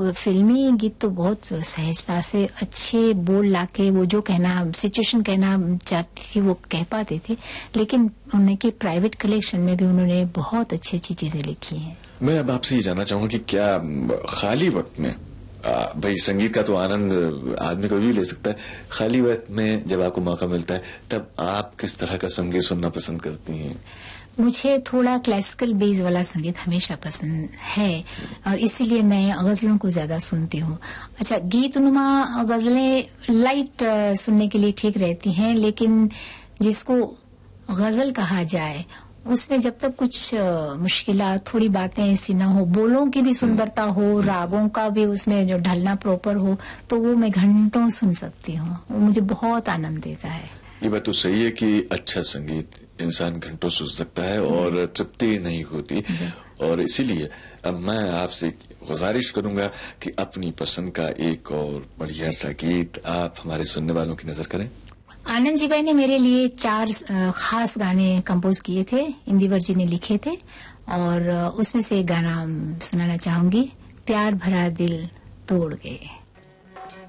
फिल्मी गीत तो बहुत सहजता से अच्छे बोल लाके वो जो कहना सिचुएशन कहना चाहती थी वो कह पाते थे, लेकिन उनके प्राइवेट कलेक्शन में भी उन्होंने बहुत अच्छी अच्छी चीजें लिखी हैं। मैं अब आपसे ये जानना चाहूंगा कि क्या खाली वक्त में, भाई संगीत का तो आनंद आदमी कभी भी ले सकता है, खाली वक्त में जब आपको मौका मिलता है तब आप किस तरह का संगीत सुनना पसंद करती हैं? मुझे थोड़ा क्लासिकल बेस वाला संगीत हमेशा पसंद है और इसीलिए मैं गजलों को ज्यादा सुनती हूँ। अच्छा, गीतनुमा गजलें लाइट सुनने के लिए ठीक रहती हैं, लेकिन जिसको गजल कहा जाए उसमें जब तक कुछ मुश्किलात, थोड़ी बातें ऐसी ना हो, बोलों की भी सुंदरता हो, रागों का भी उसमें जो ढलना प्रॉपर हो, तो वो मैं घंटों सुन सकती हूँ। वो मुझे बहुत आनंद देता है। ये बात तो सही है कि अच्छा संगीत इंसान घंटों सुन सकता है और तृप्ति नहीं होती, और इसीलिए अब मैं आपसे गुजारिश करूंगा कि अपनी पसंद का एक और बढ़िया सा गीत आप हमारे सुनने वालों की नजर करें। आनंद जी भाई ने मेरे लिए 4 खास गाने कंपोज किए थे, इंदिवर जी ने लिखे थे, और उसमें से एक गाना सुनाना चाहूंगी, प्यार भरा दिल तोड़ गए।